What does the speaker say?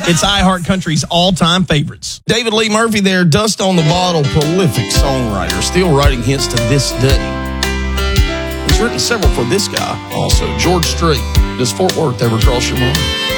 It's iHeart Country's all-time favorites. David Lee Murphy there, Dust on the Bottle, prolific songwriter, still writing hits to this day. He's written several for this guy also, George Strait. Does Fort Worth ever cross your mind?